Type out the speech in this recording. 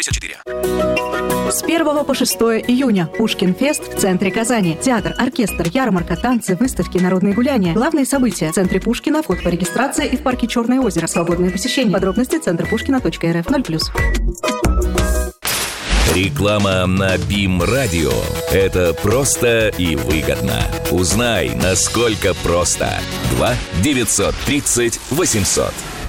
С 1 по 6 июня Пушкин-фест в центре Казани. Театр, оркестр, ярмарка, танцы, выставки, народные гуляния. Главные события. В центре Пушкина. Вход по регистрации и в парке Черное озеро. Свободное посещение. Подробности центрпушкина.рф 0+. Реклама на БИМ-радио. Это просто и выгодно. Узнай, насколько просто. 2 930 800.